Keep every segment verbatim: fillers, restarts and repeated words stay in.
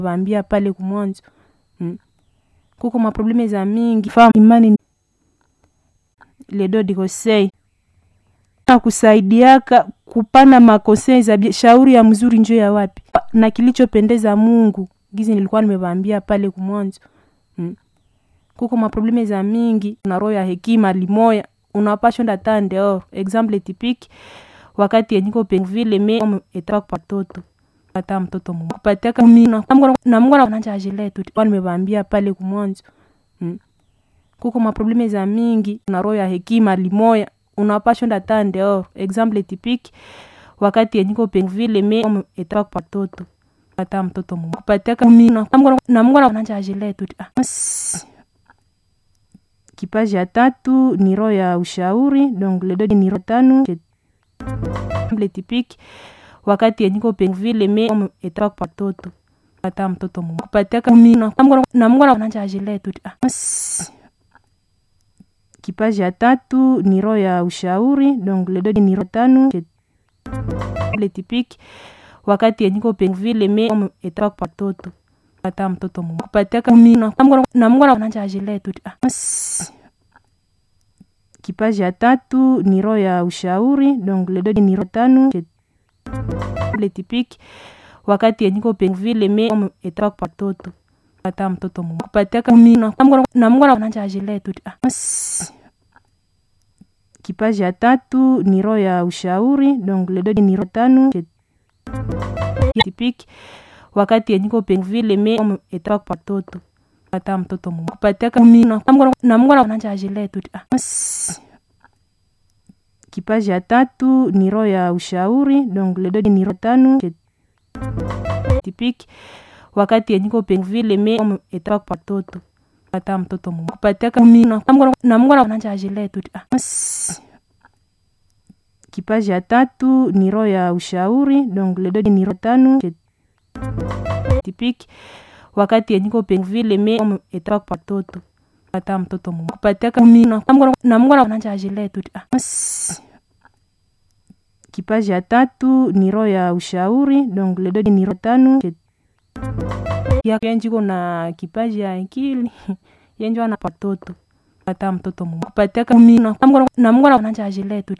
Waambia pale kumwanzo. Mm. Kuko maprobleme za mingi. Fahamu imani le do di conseil. Na kusaidiaka kupana makonsei za shauri ya mzuri njoo ya wapi. Na kilichopendeza Mungu. Gizi nilikuwa nimewaambia pale kumwanzo. Mm. Kuko maprobleme za mingi. Na roho ya hekima limoya. Unapaswa nda tande or. Example typique. Wakati yeniko pengvile me etapa kwa toto. Pata mtoto Mungu. Kupateka mina. Na Mungu ananja ajiletu. Kwa nimewaambia pale kumwanzo. Mm. Kuko maprobleme za mingi. Na roho ya hekima limoya. Unapaswa nda tande or. Example typique. Wakati yeniko pengvile me etapa kwa toto. Pata mtoto Mungu. Kupateka mina. Na Mungu ananja ajiletu. Kipaji ya tatu ni roho ya ushauri. Donc le do ni roho tano. Example typique. Wakati yeniko pengvile me etapa kwa toto. Pata mtoto Mungu. Kupateka mina. Na Mungu ananja ajiletu. Kipaji ya tatu ni roho ya ushauri. Donc le do ni roho tano. Example typique. Wakati yeniko pengvile me etapa kwa toto. Pata mtoto Mungu. Kupateka mina. Na Mungu ananja ajiletu. Kipaji ya tatu ni roho ya ushauri. Donc le do ni roho tano. Example typique. Wakati yeniko pengvile me etapa kwa toto. Pata mtoto Mungu. Kupateka mina. Na Mungu ananja ajiletu. Kipaji ya tatu ni roho ya ushauri. Donc le do ni roho tano. Typique. Wakati yeniko pengvile me etapa kwa toto. Pata mtoto Mungu. Kupateka mina. Na Mungu ananja ajiletu. Kipaji ya tatu ni roho ya ushauri. Donc le do ni roho tano. Typique. Wakati yeniko pengvile me etapa kwa toto. Pata mtoto Mungu. Kupateka mina. Na Mungu ananja ajiletu. Kipaji ya tatu ni roho ya ushauri. Donc le do ni roho tano. Typique. Wakati yeniko pengvile me etapa kwa toto. Pata mtoto Mungu. Kupateka mina. Na Mungu ananja ajiletu. Kipaji ya tatu ni roho ya ushauri. Donc le do ni roho tano. Ya yenjiko na kipaji ya akili. Yenjo ana patoto. Pata mtoto Mungu. Kupateka mina. Na Mungu ananja ajiletu.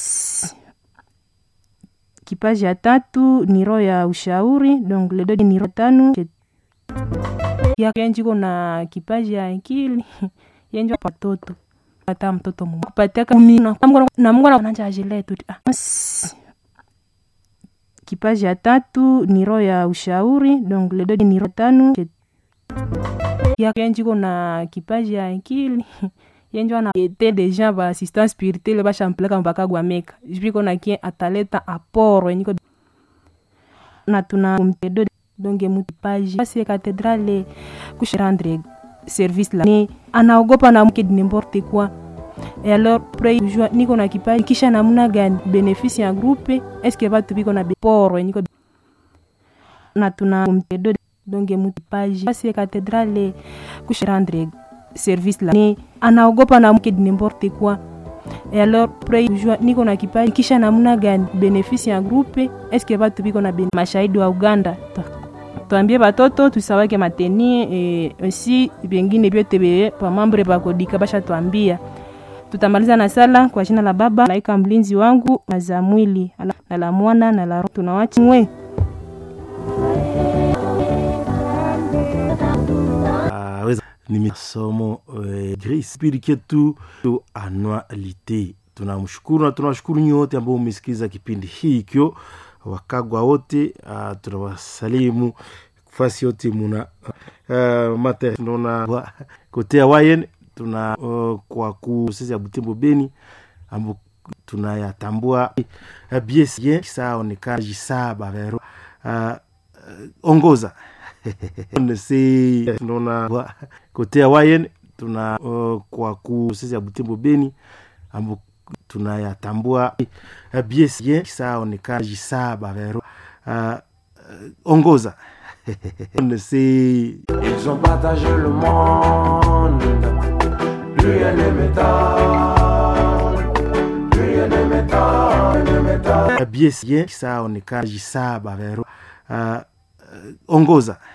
Kipaji ya tatu ni roho ya ushauri. Donc le do ni roho tano. Ya yenjiko na kipaji ya akili. Yenjo patoto. Pata mtoto Mungu. Kupateka mina. Na Mungu ananja ajiletu. Kipaji ya tatu ni roho ya ushauri. Donc le do ni roho tano. Ya yenjiko na kipaji ya akili. Yenjo ana ete de gens ba assistance spirituelle ba champleka mbaka gwameka. Jipiko na kien ataleta aporo yeniko na tuna mtedo donge mutipaji. Basi katedrale kushrandre service la. Ni anaogopa na mke n'importe quoi. Et alors pray toujours niko na kipaji kisha namna gani bénéfice ya groupe est-ce que va tubiko na poro yeniko na tuna mtedo donge mutipaji. Basi katedrale kushrandre service la. Ni anaogopa na mke n'importe quoi. Et alors pray toujours niko na kipaji kisha namna gani bénéfice ya groupe est-ce que va tubiko na mashahidi wa Uganda. Tuambie batoto tusawake mateni e aussi bengine byote be pa membre ba kodika basha tuambia. Tutamaliza na sala kwa jina la Baba malaika mlinzi wangu na za mwili na la mwana na la roho tunawachi mwe. Ni somo gris spiriketu tu anualite. Tunamshukuru na tunashukuru nyote ambao umesikiza kipindi hiki. Wakagwa wote uh, tunawasalimu kufasi yote muna uh, mate tunaona kote ya wayen tuna uh, kwa kusisi ya Butembo Beni ambu tunayatambua uh, biesi saonekana jisaba vero uh, ongoza nesi tunaona kote ya wayen tuna uh, kwa kusisi ya Butembo Beni ambu tunayatambua uh, biesi saonekana jisaba vero uh, ongoza ils ont partagé le monde, rien n'est métal, rien n'est métal, rien n'est métal. Biesi saonekana jisaba vero uh, ongoza